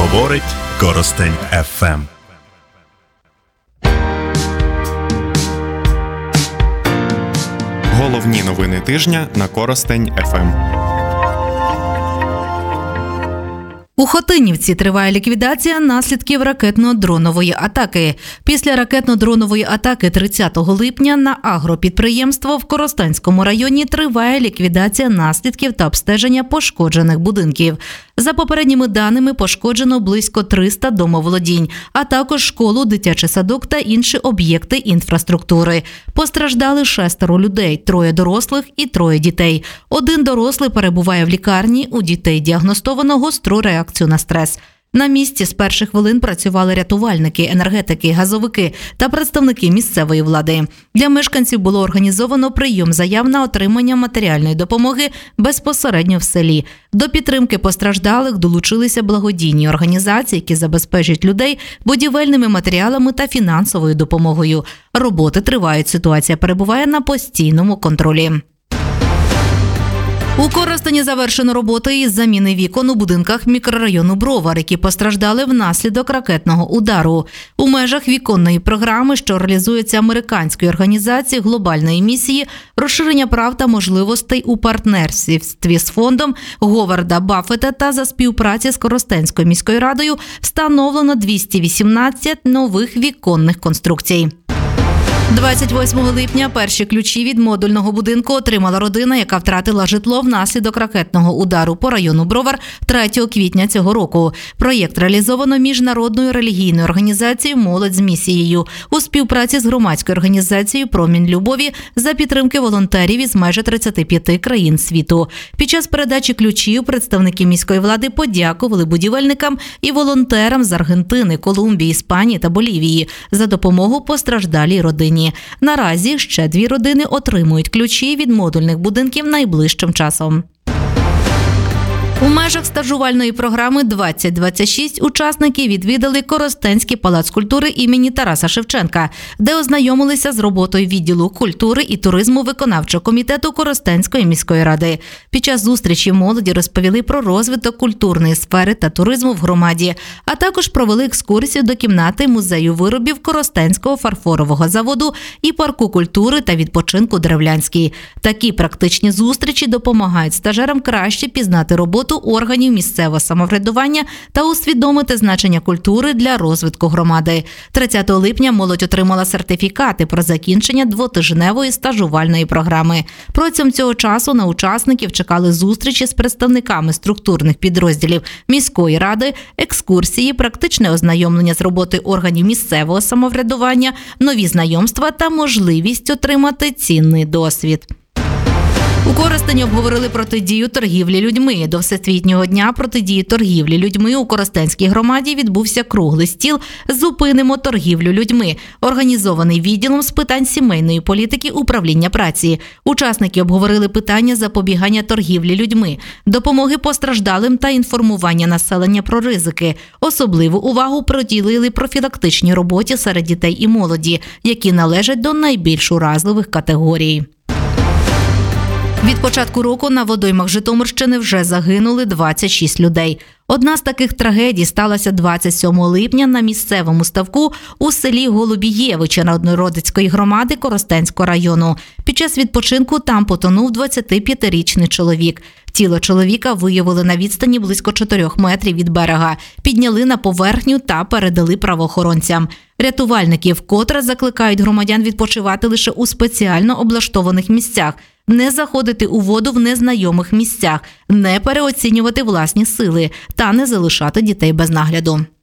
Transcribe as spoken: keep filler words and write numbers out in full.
Говорить Коростень еф ем. Головні новини тижня на Коростень еф ем. У Хотинівці триває ліквідація наслідків ракетно-дронової атаки. Після ракетно-дронової атаки тридцятого липня на агропідприємство в Коростенському районі триває ліквідація наслідків та обстеження пошкоджених будинків. За попередніми даними, пошкоджено близько триста домоволодінь, а також школу, дитячий садок та інші об'єкти інфраструктури. Постраждали шестеро людей, троє дорослих і троє дітей. Один дорослий перебуває в лікарні, у дітей діагностовано гостру реакцію на стрес. На місці з перших хвилин працювали рятувальники, енергетики, газовики та представники місцевої влади. Для мешканців було організовано прийом заяв на отримання матеріальної допомоги безпосередньо в селі. До підтримки постраждалих долучилися благодійні організації, які забезпечують людей будівельними матеріалами та фінансовою допомогою. Роботи тривають, ситуація перебуває на постійному контролі. У Коростені завершено роботи із заміни вікон у будинках мікрорайону Бровар, які постраждали внаслідок ракетного удару. У межах віконної програми, що реалізується американською організацією глобальної місії розширення прав та можливостей у партнерстві з фондом Говарда Баффета та за співпраці з Коростенською міською радою, встановлено двісті вісімнадцять нових віконних конструкцій. двадцять восьмого липня перші ключі від модульного будинку отримала родина, яка втратила житло внаслідок ракетного удару по району Бровар третього квітня цього року. Проєкт реалізовано міжнародною релігійною організацією «Молодь з місією» у співпраці з громадською організацією «Промінь любові» за підтримки волонтерів із майже тридцяти п'яти країн світу. Під час передачі ключів представники міської влади подякували будівельникам і волонтерам з Аргентини, Колумбії, Іспанії та Болівії за допомогу постраждалій родині. Наразі ще дві родини отримують ключі від модульних будинків найближчим часом. У межах стажувальної програми двадцять двадцять шість учасники відвідали Коростенський палац культури імені Тараса Шевченка, де ознайомилися з роботою відділу культури і туризму виконавчого комітету Коростенської міської ради. Під час зустрічі молоді розповіли про розвиток культурної сфери та туризму в громаді, а також провели екскурсію до кімнати музею виробів Коростенського фарфорового заводу і парку культури та відпочинку Древлянський. Такі практичні зустрічі допомагають стажерам краще пізнати роботу органів місцевого самоврядування та усвідомити значення культури для розвитку громади. тридцятого липня молодь отримала сертифікати про закінчення двотижневої стажувальної програми. Протягом цього часу на учасників чекали зустрічі з представниками структурних підрозділів міської ради, екскурсії, практичне ознайомлення з роботою органів місцевого самоврядування, нові знайомства та можливість отримати цінний досвід. У Коростені обговорили протидію торгівлі людьми. До Всесвітнього дня протидії торгівлі людьми у Коростенській громаді відбувся круглий стіл «Зупинимо торгівлю людьми», організований відділом з питань сімейної політики управління праці. Учасники обговорили питання запобігання торгівлі людьми, допомоги постраждалим та інформування населення про ризики. Особливу увагу приділили профілактичній роботі серед дітей і молоді, які належать до найбільш уразливих категорій. Від початку року на водоймах Житомирщини вже загинули двадцять шість людей. Одна з таких трагедій сталася двадцять сьомого липня на місцевому ставку у селі Голубієвичі Народнородицької громади Коростенського району. Під час відпочинку там потонув двадцятип'ятирічний чоловік. Тіло чоловіка виявили на відстані близько чотирьох метрів від берега, підняли на поверхню та передали правоохоронцям. Рятувальники вкотре закликають громадян відпочивати лише у спеціально облаштованих місцях, не заходити у воду в незнайомих місцях, не переоцінювати власні сили та не залишати дітей без нагляду.